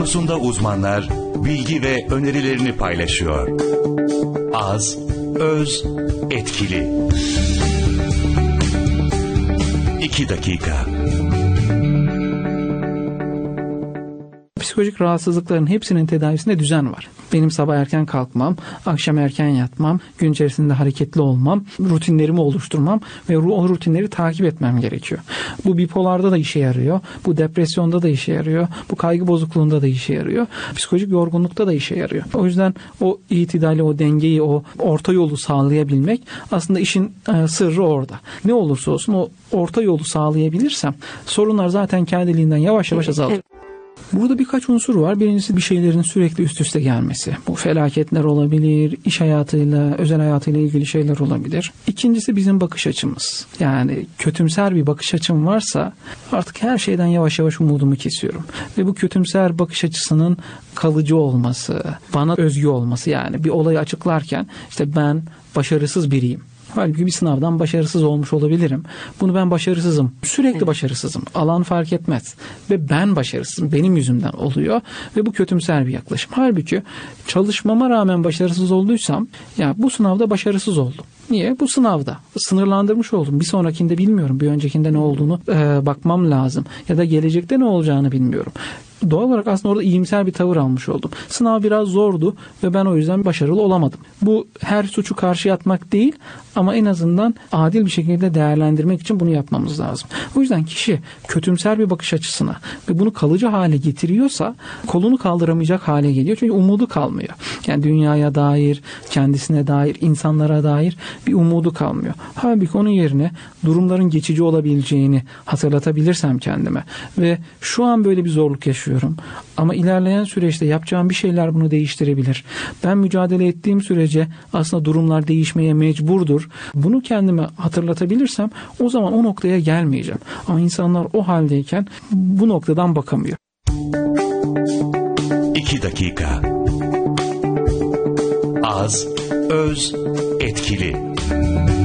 Konusunda uzmanlar bilgi ve önerilerini paylaşıyor. Az, öz, etkili. 2 dakika. Psikolojik rahatsızlıkların hepsinin tedavisinde düzen var. Benim sabah erken kalkmam, akşam erken yatmam, gün içerisinde hareketli olmam, rutinlerimi oluşturmam ve o rutinleri takip etmem gerekiyor. Bu bipolarda da işe yarıyor, bu depresyonda da işe yarıyor, bu kaygı bozukluğunda da işe yarıyor, psikolojik yorgunlukta da işe yarıyor. O yüzden o itidali, o dengeyi, o orta yolu sağlayabilmek aslında işin sırrı orada. Ne olursa olsun o orta yolu sağlayabilirsem sorunlar zaten kendiliğinden yavaş yavaş azalır. Burada birkaç unsur var. Birincisi bir şeylerin sürekli üst üste gelmesi. Bu felaketler olabilir, iş hayatıyla, özel hayatıyla ilgili şeyler olabilir. İkincisi bizim bakış açımız. Yani kötümser bir bakış açım varsa artık her şeyden yavaş yavaş umudumu kesiyorum. Ve bu kötümser bakış açısının kalıcı olması, bana özgü olması, yani bir olayı açıklarken işte ben başarısız biriyim. Halbuki bir sınavdan başarısız olmuş olabilirim. Bunu ben başarısızım. Sürekli başarısızım. Alan fark etmez. Ve ben başarısızım. Benim yüzümden oluyor. Ve bu kötümser bir yaklaşım. Halbuki çalışmama rağmen başarısız olduysam ya bu sınavda başarısız oldum. Niye? Bu sınavda. Sınırlandırmış oldum. Bir sonrakinde bilmiyorum. Bir öncekinde ne olduğunu bakmam lazım. Ya da gelecekte ne olacağını bilmiyorum. Doğal olarak aslında orada iyimser bir tavır almış oldum. Sınav biraz zordu ve ben o yüzden başarılı olamadım. Bu her suçu karşıya atmak değil ama en azından adil bir şekilde değerlendirmek için bunu yapmamız lazım. O yüzden kişi kötümser bir bakış açısına ve bunu kalıcı hale getiriyorsa kolunu kaldıramayacak hale geliyor. Çünkü umudu kalmıyor. Yani dünyaya dair, kendisine dair, insanlara dair bir umudu kalmıyor. Halbuki onun yerine durumların geçici olabileceğini hatırlatabilirsem kendime ve şu an böyle bir zorluk yaşıyorum ama ilerleyen süreçte yapacağım bir şeyler bunu değiştirebilir. Ben mücadele ettiğim sürece aslında durumlar değişmeye mecburdur. Bunu kendime hatırlatabilirsem o zaman o noktaya gelmeyeceğim. Ama insanlar o haldeyken bu noktadan bakamıyor. 2 dakika. Az, öz, etkili.